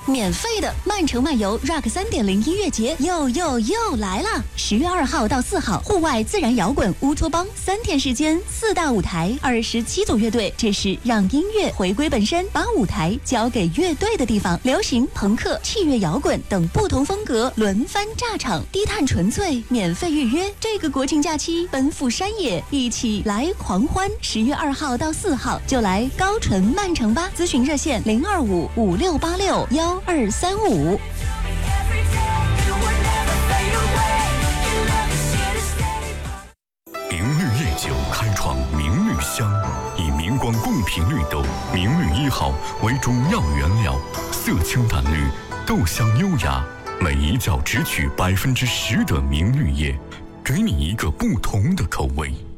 免费的曼城漫游 Rock 3.0音乐节又来了！10月2号到4号，户外自然摇滚乌托邦3天时间，4大舞台，27组乐队，这是让音乐回归本身，把舞台交给乐队的地方。流行、朋克、器乐摇滚等不同风格轮番炸场，低碳纯粹，免费预约。这个国庆假期奔赴山野，一起来狂欢！10月2号到4号就来高淳曼城吧，咨询热线02556861235。 明绿夜酒开创明绿香，以明光贡品绿豆明绿1号为主要原料，色清淡绿，豆香优雅，每一角只取10%的明绿叶，给你一个不同的口味。